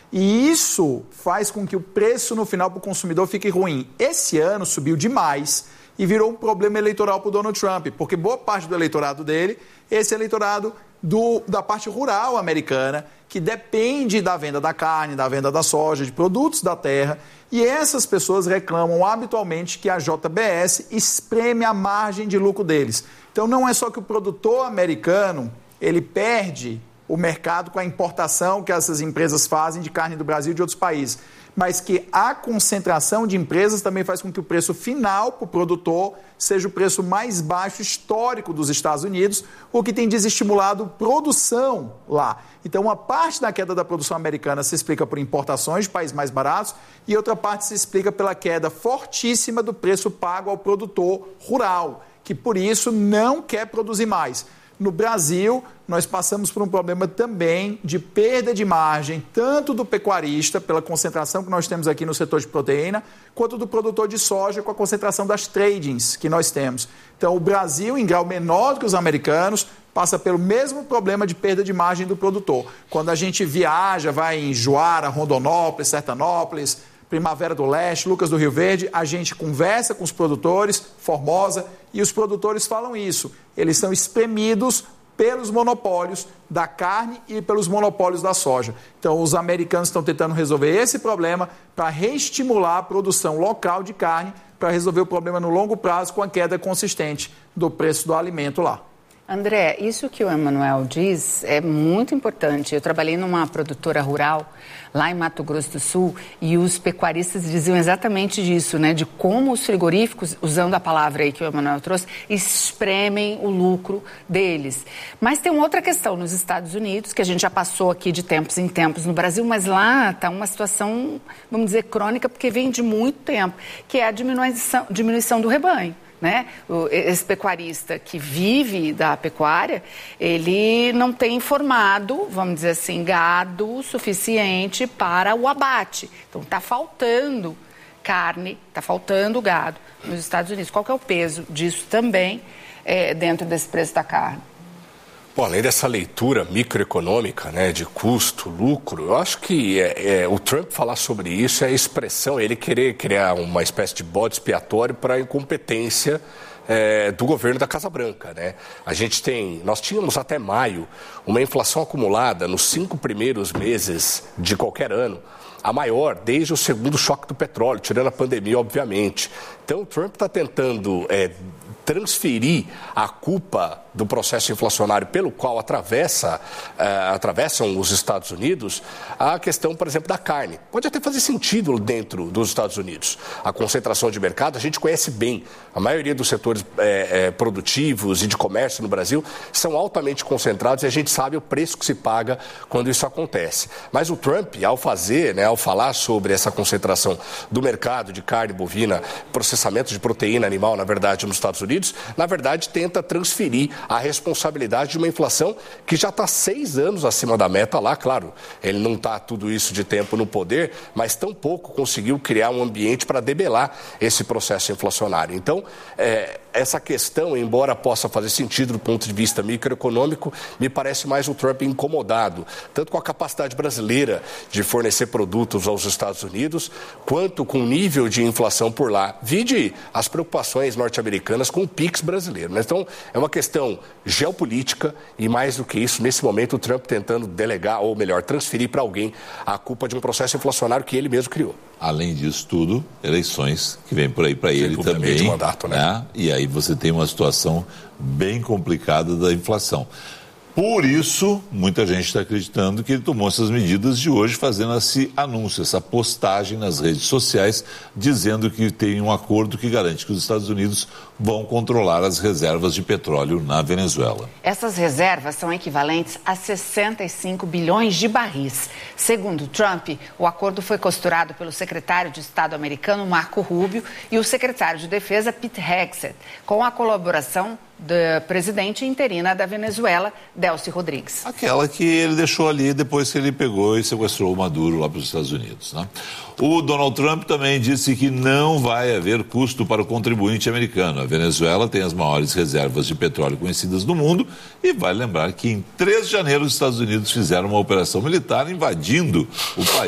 E isso faz com que o preço no final para o consumidor fique ruim. Esse ano subiu demais e virou um problema eleitoral para o Donald Trump, porque boa parte do eleitorado dele, esse eleitorado da parte rural americana, que depende da venda da carne, da venda da soja, de produtos da terra, e essas pessoas reclamam habitualmente que a JBS espreme a margem de lucro deles. Então não é só que o produtor americano, ele perde o mercado com a importação que essas empresas fazem de carne do Brasil e de outros países, mas que a concentração de empresas também faz com que o preço final para o produtor seja o preço mais baixo histórico dos Estados Unidos, o que tem desestimulado produção lá. Então, uma parte da queda da produção americana se explica por importações de países mais baratos e outra parte se explica pela queda fortíssima do preço pago ao produtor rural, que por isso não quer produzir mais. No Brasil, nós passamos por um problema também de perda de margem, tanto do pecuarista, pela concentração que nós temos aqui no setor de proteína, quanto do produtor de soja, com a concentração das tradings que nós temos. Então, o Brasil, em grau menor do que os americanos, passa pelo mesmo problema de perda de margem do produtor. Quando a gente viaja, vai em Juara, Rondonópolis, Sertanópolis, Primavera do Leste, Lucas do Rio Verde, a gente conversa com os produtores, Formosa, e os produtores falam isso. Eles são espremidos pelos monopólios da carne e pelos monopólios da soja. Então, os americanos estão tentando resolver esse problema para reestimular a produção local de carne, para resolver o problema no longo prazo com a queda consistente do preço do alimento lá. André, isso que o Emanuel diz é muito importante. Eu trabalhei numa produtora rural lá em Mato Grosso do Sul e os pecuaristas diziam exatamente disso, né? De como os frigoríficos, usando a palavra aí que o Emanuel trouxe, espremem o lucro deles. Mas tem uma outra questão nos Estados Unidos, que a gente já passou aqui de tempos em tempos no Brasil, mas lá está uma situação, vamos dizer, crônica, porque vem de muito tempo, que é a diminuição do rebanho. Né? Esse pecuarista que vive da pecuária, ele não tem formado, vamos dizer assim, gado suficiente para o abate. Então está faltando carne, está faltando gado nos Estados Unidos. Qual que é o peso disso também dentro desse preço da carne? Bom, além dessa leitura microeconômica, né, de custo, lucro, eu acho que o Trump falar sobre isso é a expressão, ele querer criar uma espécie de bode expiatório para a incompetência do governo da Casa Branca, né? Nós tínhamos até maio uma inflação acumulada nos 5 primeiros meses de qualquer ano, a maior desde o segundo choque do petróleo, tirando a pandemia, obviamente. Então, o Trump está tentando transferir a culpa do processo inflacionário pelo qual atravessam os Estados Unidos a questão, por exemplo, da carne. Pode até fazer sentido dentro dos Estados Unidos. A concentração de mercado, a gente conhece bem. A maioria dos setores produtivos e de comércio no Brasil são altamente concentrados e a gente sabe o preço que se paga quando isso acontece. Mas o Trump, ao falar sobre essa concentração do mercado de carne bovina, processamento de proteína animal, na verdade, nos Estados Unidos, na verdade, tenta transferir a responsabilidade de uma inflação que já está 6 anos acima da meta lá. Claro, ele não está tudo isso de tempo no poder, mas tampouco conseguiu criar um ambiente para debelar esse processo inflacionário. Então, essa questão, embora possa fazer sentido do ponto de vista microeconômico, me parece mais o Trump incomodado, tanto com a capacidade brasileira de fornecer produtos aos Estados Unidos, quanto com o nível de inflação por lá. Vide as preocupações norte-americanas com o PIX brasileiro, né? Então, é uma questão geopolítica e, mais do que isso, nesse momento, o Trump tentando delegar, ou melhor, transferir para alguém a culpa de um processo inflacionário que ele mesmo criou. Além disso tudo, eleições que vêm por aí para ele também, de mandato, né? E aí você tem uma situação bem complicada da inflação. Por isso, muita gente está acreditando que ele tomou essas medidas de hoje, fazendo esse anúncio, essa postagem nas redes sociais, dizendo que tem um acordo que garante que os Estados Unidos vão controlar as reservas de petróleo na Venezuela. Essas reservas são equivalentes a 65 bilhões de barris. Segundo Trump, o acordo foi costurado pelo secretário de Estado americano Marco Rubio e o secretário de Defesa Pete Hegseth, com a colaboração da presidente interina da Venezuela, Delcy Rodrigues. Aquela que ele deixou ali depois que ele pegou e sequestrou o Maduro lá para os Estados Unidos, né? O Donald Trump também disse que não vai haver custo para o contribuinte americano. A Venezuela tem as maiores reservas de petróleo conhecidas no mundo e vale lembrar que em 3 de janeiro os Estados Unidos fizeram uma operação militar invadindo o país.